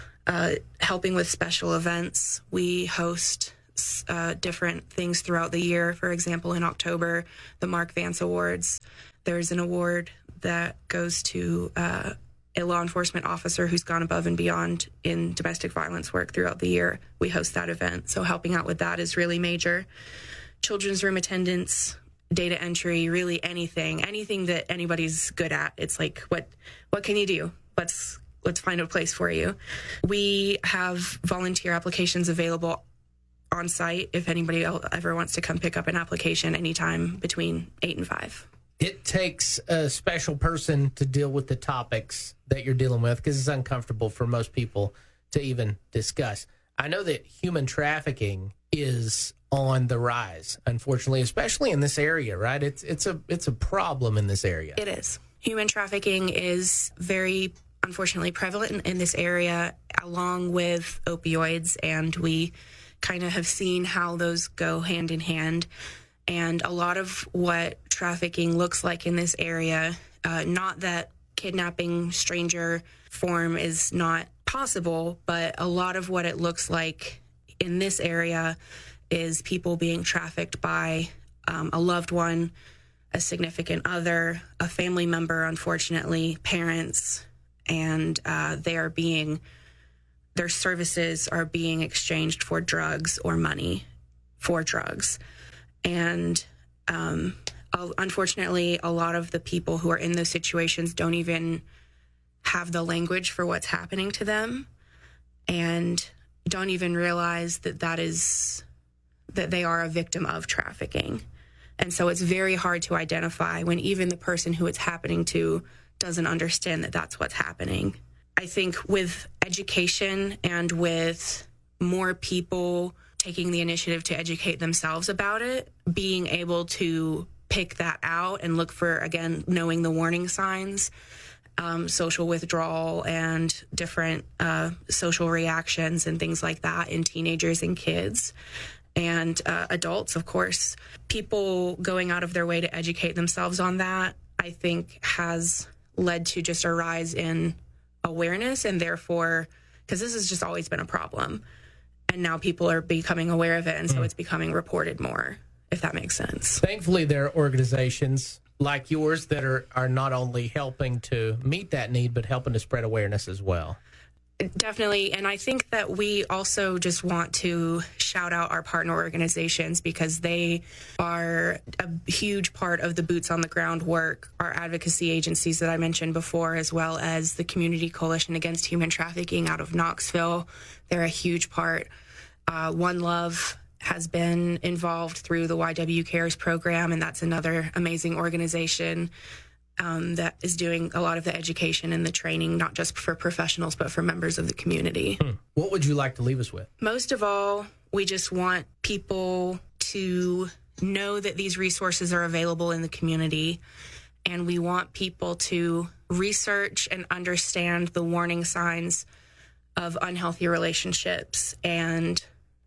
U: Helping with special events. We host different things throughout the year. For example, in October, the Mark Vance Awards. There's an award that goes to a law enforcement officer who's gone above and beyond in domestic violence work throughout the year. We host that event. So helping out with that is really major. Children's room attendance, data entry, really anything that anybody's good at. It's like, what can you do? Let's find a place for you. We have volunteer applications available on site if anybody ever wants to come pick up an application anytime between 8 and 5.
H: It takes a special person to deal with the topics that you're dealing with because it's uncomfortable for most people to even discuss. I know that human trafficking is on the rise, unfortunately, especially in this area, right? It's a problem in this area.
U: It is. Human trafficking is very, unfortunately, prevalent in this area, along with opioids, and we kind of have seen how those go hand in hand. And a lot of what trafficking looks like in this area, not that kidnapping stranger form is not possible, but a lot of what it looks like in this area is people being trafficked by a loved one, a significant other, a family member, unfortunately, parents, and their services are being exchanged for drugs or money for drugs. And unfortunately, a lot of the people who are in those situations don't even have the language for what's happening to them and don't even realize that they are a victim of trafficking. And so it's very hard to identify when even the person who it's happening to doesn't understand that that's what's happening. I think with education and with more people taking the initiative to educate themselves about it, being able to pick that out and look for, again, knowing the warning signs, social withdrawal and different social reactions and things like that in teenagers and kids and adults, of course. People going out of their way to educate themselves on that, I think, has led to just a rise in awareness, and therefore, because this has just always been a problem, and now people are becoming aware of it, and so it's becoming reported more, if that makes sense.
H: Thankfully, there are organizations like yours that are not only helping to meet that need, but helping to spread awareness as well.
U: Definitely. And I think that we also just want to shout out our partner organizations because they are a huge part of the boots on the ground work. Our advocacy agencies that I mentioned before, as well as the Community Coalition Against Human Trafficking out of Knoxville, they're a huge part. One Love has been involved through the YW Cares program, and that's another amazing organization that is doing a lot of the education and the training, not just for professionals, but for members of the community.
H: What would you like to leave us with?
U: Most of all, we just want people to know that these resources are available in the community, and we want people to research and understand the warning signs of unhealthy relationships and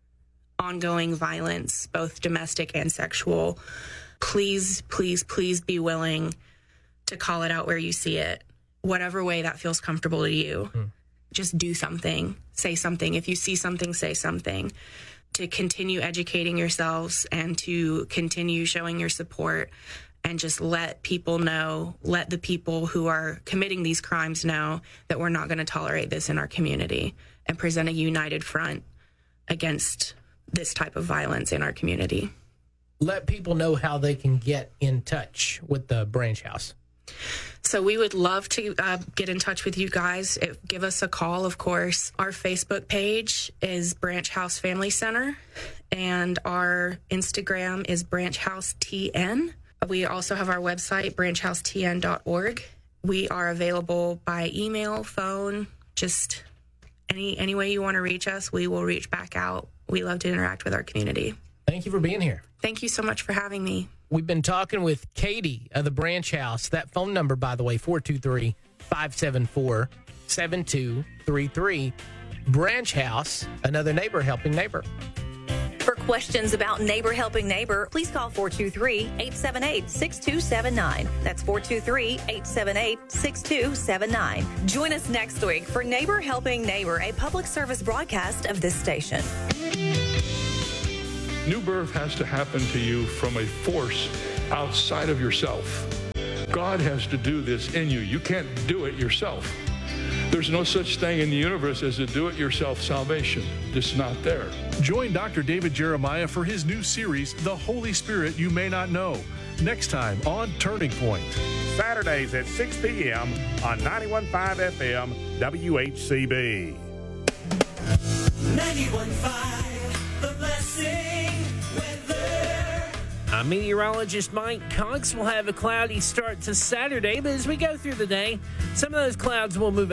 U: ongoing violence, both domestic and sexual. Please, please, please be willing to call it out where you see it, whatever way that feels comfortable to you. Just do something, say something. If you see something, say something. To continue educating yourselves and to continue showing your support and just let people know, let the people who are committing these crimes know that we're not going to tolerate this in our community, and present a united front against this type of violence in our community.
H: Let people know how they can get in touch with the Branch House.
U: So we would love to get in touch with you guys. Give us a call, of course. Our Facebook page is Branch House Family Center, and our Instagram is Branch House TN. We also have our website, branchhousetn.org. We are available by email, phone, just any way you want to reach us, we will reach back out. We love to interact with our community.
H: Thank you for being here.
U: Thank you so much for having me.
H: We've been talking with Katie of the Branch House. That phone number, by the way, 423-574-7233. Branch House, another neighbor helping neighbor.
S: For questions about Neighbor Helping Neighbor, please call 423-878-6279. That's 423-878-6279. Join us next week for Neighbor Helping Neighbor, a public service broadcast of this station.
D: New birth has to happen to you from a force outside of yourself. God has to do this in you. You can't do it yourself. There's no such thing in the universe as a do-it-yourself salvation. It's not there.
V: Join Dr. David Jeremiah for his new series, The Holy Spirit You May Not Know, next time on Turning Point.
P: Saturdays at 6 p.m. on 91.5 FM WHCB.
G: 91.5 The Blessing weather.
H: I'm meteorologist Mike Cox. We'll have a cloudy start to Saturday, but as we go through the day, some of those clouds will move